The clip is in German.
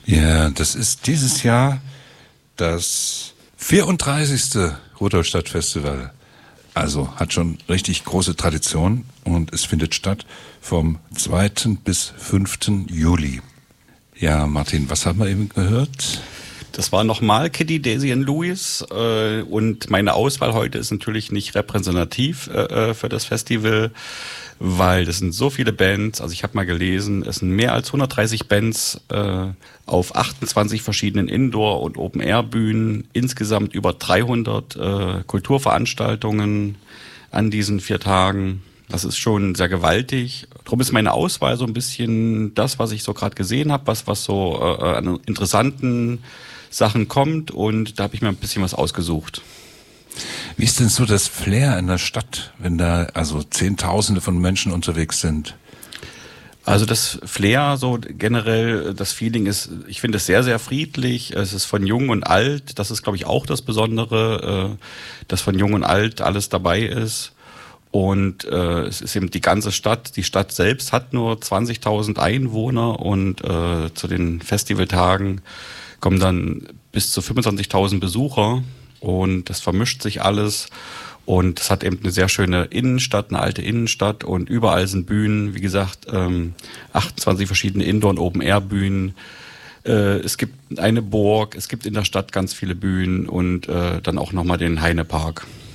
Ja, das ist dieses Jahr das 34. Rudolstadt-Festival. Also hat schon richtig große Tradition und es findet statt vom 2. bis 5. Juli. Ja, Martin, was haben wir eben gehört? Das war nochmal Kitty, Daisy und Louis und meine Auswahl heute ist natürlich nicht repräsentativ für das Festival, weil das sind so viele Bands, also ich habe mal gelesen, es sind mehr als 130 Bands auf 28 verschiedenen Indoor- und Open-Air-Bühnen, insgesamt über 300 Kulturveranstaltungen an diesen 4 Tagen. Das ist schon sehr gewaltig. Darum ist meine Auswahl so ein bisschen das, was ich so gerade gesehen habe, was so an interessanten Sachen kommt und da habe ich mir ein bisschen was ausgesucht. Wie ist denn so das Flair in der Stadt, wenn da also Zehntausende von Menschen unterwegs sind? Also das Flair, so generell, das Feeling ist, ich finde es sehr, sehr friedlich. Es ist von jung und alt. Das ist, glaube ich, auch das Besondere, dass von jung und alt alles dabei ist. Und es ist eben die ganze Stadt. Die Stadt selbst hat nur 20.000 Einwohner und zu den Festivaltagen kommen dann bis zu 25.000 Besucher und das vermischt sich alles und es hat eben eine sehr schöne Innenstadt, eine alte Innenstadt und überall sind Bühnen, wie gesagt, 28 verschiedene Indoor- und Open-Air-Bühnen. Es gibt eine Burg, es gibt in der Stadt ganz viele Bühnen und dann auch nochmal den Heinepark.